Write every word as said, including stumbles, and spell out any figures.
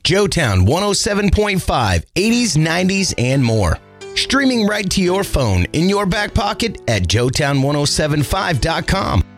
Joetown one oh seven point five, eighties, nineties, and more. Streaming right to your phone in your back pocket at joetown ten seventy-five dot com.